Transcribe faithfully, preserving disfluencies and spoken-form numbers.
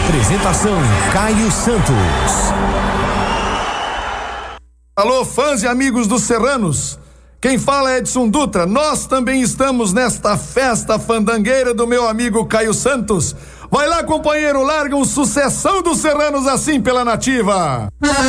Apresentação Caio Santos. Alô, fãs e amigos dos Serranos. Quem fala é Edson Dutra. Nós também estamos nesta festa fandangueira do meu amigo Caio Santos. Vai lá, companheiro, larga um sucessão dos Serranos assim pela nativa.